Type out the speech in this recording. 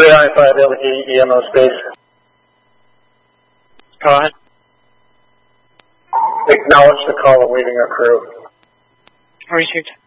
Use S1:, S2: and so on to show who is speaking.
S1: 395 EMO space.
S2: Go ahead.
S1: Acknowledge the call awaiting our crew.
S2: Received.